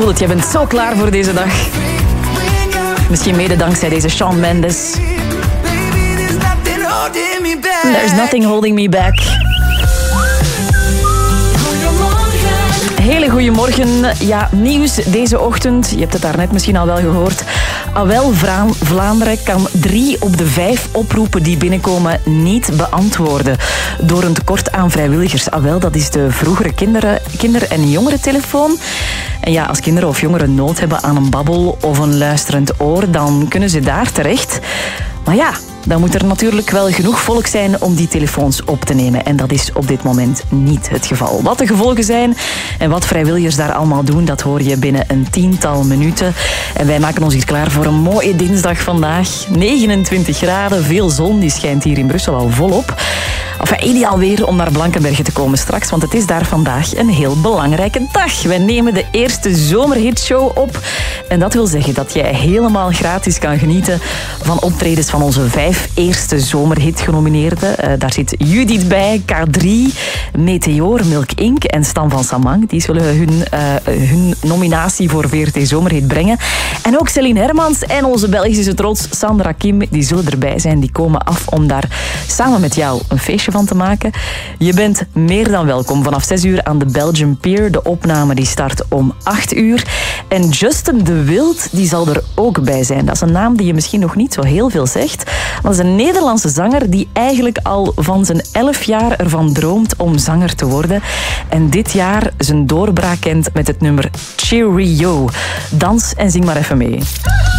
Jij bent zo klaar voor deze dag. Misschien mede dankzij deze Shawn Mendes. There's nothing holding me back. Hele goede morgen. Ja, nieuws deze ochtend. Je hebt het daarnet misschien al wel gehoord. AWEL Vlaanderen kan 3 op de 5 oproepen die binnenkomen niet beantwoorden. Door een tekort aan vrijwilligers. AWEL, dat is de vroegere kinder- en jongerentelefoon. En ja, als kinderen of jongeren nood hebben aan een babbel of een luisterend oor, dan kunnen ze daar terecht. Maar ja, dan moet er natuurlijk wel genoeg volk zijn om die telefoons op te nemen. En dat is op dit moment niet het geval. Wat de gevolgen zijn en wat vrijwilligers daar allemaal doen, dat hoor je binnen een 10-tal minuten. En wij maken ons hier klaar voor een mooie dinsdag vandaag. 29 graden, veel zon, die schijnt hier in Brussel al volop. Enfin, ideaal weer om naar Blankenberge te komen straks, want het is daar vandaag een heel belangrijke dag. Wij nemen de eerste zomerhitshow op. En dat wil zeggen dat jij helemaal gratis kan genieten van optredens van onze 5 eerste zomerhit-genomineerden. Daar zit Judith bij, K3, Meteor, Milk Inc. en Stan van Samang. Die zullen hun nominatie voor VRT Zomerhit brengen. En ook Celine Hermans en onze Belgische trots Sandra Kim, die zullen erbij zijn. Die komen af om daar samen met jou een feestje van te maken. Je bent meer dan welkom vanaf 6 uur aan de Belgian Pier. De opname die start om 8 uur. En Justin de Wild, die zal er ook bij zijn. Dat is een naam die je misschien nog niet zo heel veel zegt. Maar dat is een Nederlandse zanger die eigenlijk al van zijn 11 jaar ervan droomt om zanger te worden. En dit jaar zijn doorbraak kent met het nummer Cheerio. Dans en zing maar even mee.